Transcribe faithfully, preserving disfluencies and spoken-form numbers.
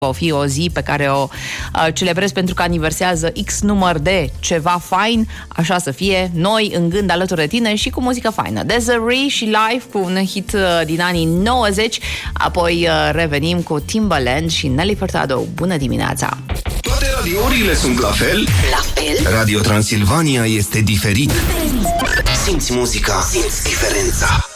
o fi o zi pe care o uh, celebrez pentru că aniversează X număr de ceva fain, așa să fie, noi în gând alături de tine și cu muzică faină. Desiree și Live cu un hit uh, din anii nouăzeci, apoi uh, revenim cu Timbaland și Nelly Furtado. Bună dimineața! Toate radiourile sunt la fel? La fel? Radio Transilvania este diferit. Simți muzica, simți diferența.